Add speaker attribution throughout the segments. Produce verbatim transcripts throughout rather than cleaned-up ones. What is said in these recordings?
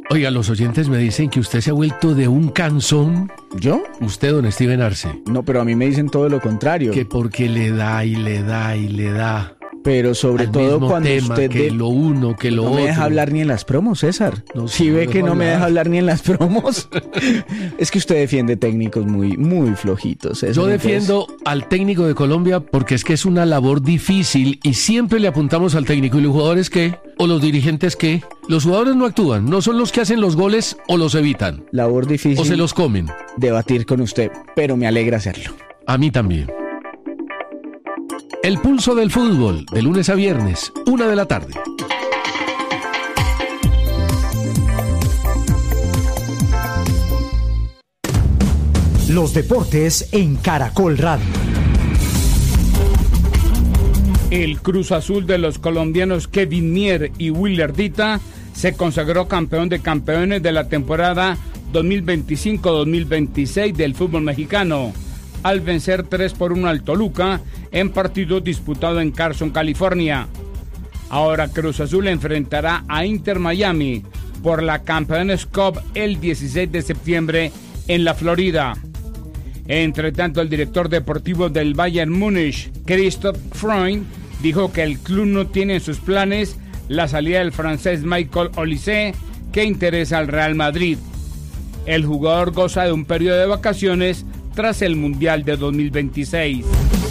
Speaker 1: Oiga, los oyentes me dicen que usted se ha vuelto de un cansón.
Speaker 2: ¿Yo?
Speaker 1: Usted, don Steven Arce.
Speaker 2: No, pero a mí me dicen todo lo contrario.
Speaker 1: Que porque le da y le da y le da.
Speaker 2: Pero sobre
Speaker 1: al
Speaker 2: todo
Speaker 1: mismo
Speaker 2: cuando
Speaker 1: tema,
Speaker 2: usted
Speaker 1: que
Speaker 2: de...
Speaker 1: lo uno, que lo
Speaker 2: no
Speaker 1: otro.
Speaker 2: me deja hablar ni en las promos, César.
Speaker 1: No,
Speaker 2: si
Speaker 1: sí,
Speaker 2: ve
Speaker 1: no
Speaker 2: que no
Speaker 1: hablar.
Speaker 2: me deja hablar ni en las promos. Es que usted defiende técnicos muy, muy flojitos, César.
Speaker 1: Yo
Speaker 2: Entonces,
Speaker 1: defiendo al técnico de Colombia porque es que es una labor difícil y siempre le apuntamos al técnico. ¿Y los jugadores qué? ¿O los dirigentes qué? Los jugadores no actúan, no son los que hacen los goles o los evitan.
Speaker 2: labor difícil
Speaker 1: O se los comen.
Speaker 2: debatir con usted, pero me alegra hacerlo.
Speaker 1: A mí también. El pulso del fútbol, de lunes a viernes, una de la tarde.
Speaker 3: Los deportes en Caracol Radio.
Speaker 4: El Cruz Azul de los colombianos Kevin Mier y Willer Dita se consagró campeón de campeones de la temporada dos mil veinticinco dos mil veintiséis del fútbol mexicano, al vencer tres por uno al Toluca en partido disputado en Carson, California. Ahora Cruz Azul enfrentará a Inter Miami por la Campeones Cup el dieciséis de septiembre en la Florida. Entre tanto, el director deportivo del Bayern Múnich, Christoph Freund, dijo que el club no tiene en sus planes la salida del francés Michael Olise, que interesa al Real Madrid. El jugador goza de un periodo de vacaciones tras el Mundial de dos mil veintiséis.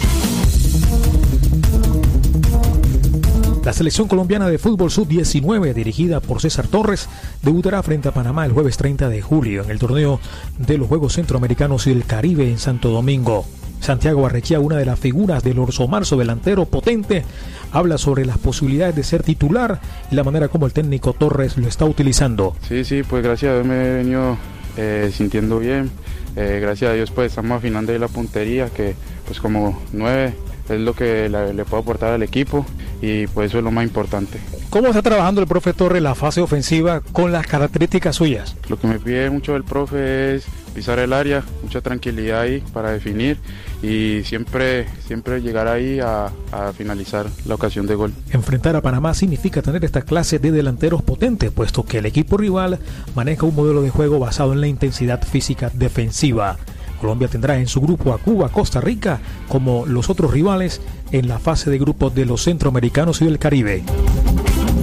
Speaker 3: La selección colombiana de fútbol sub diecinueve, dirigida por César Torres, debutará frente a Panamá el jueves treinta de julio en el torneo de los Juegos Centroamericanos y del Caribe en Santo Domingo. Santiago Barrechea, una de las figuras del Orso Marzo, delantero potente, habla sobre las posibilidades de ser titular y la manera como el técnico Torres lo está utilizando.
Speaker 5: Sí, sí, pues gracias a Dios me he venido eh, sintiendo bien. Eh, gracias a Dios pues estamos afinando ahí la puntería, que pues como nueve es lo que la, le puedo aportar al equipo y pues eso es lo más importante.
Speaker 3: ¿Cómo está trabajando el profe Torres la fase ofensiva con las características suyas?
Speaker 5: Lo que me pide mucho el profe es pisar el área, mucha tranquilidad ahí para definir y siempre, siempre llegar ahí a, a finalizar la ocasión de gol.
Speaker 3: Enfrentar a Panamá significa tener esta clase de delanteros potentes, puesto que el equipo rival maneja un modelo de juego basado en la intensidad física defensiva. Colombia tendrá en su grupo a Cuba, Costa Rica, como los otros rivales en la fase de grupos de los centroamericanos y del Caribe.